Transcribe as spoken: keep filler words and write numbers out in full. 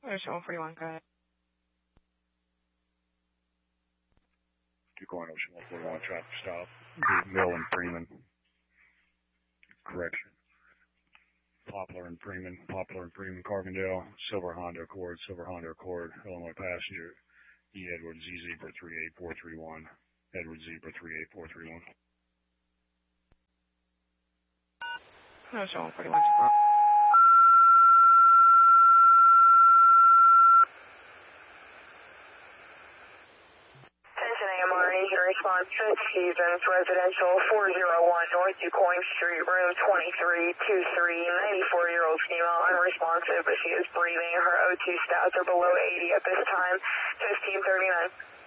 Ocean one forty-one, go ahead. Decoying Ocean one forty-one, traffic stop. Mill and Freeman. Correction. Poplar and Freeman, Poplar and Freeman, Carbondale, Silver Honda Accord, Silver Honda Accord, Illinois passenger, E. Edward Z Zebra three eight four three one, Edward Zebra three eight four three one. Ocean one forty-one, Super. Attention A M R, agent response, Fifth Stevens, residential four oh one North DuQuoin Street, room twenty-three twenty-three, ninety-four-year-old female, unresponsive, but she is breathing. Her O two stats are below eighty at this time, fifteen thirty-nine.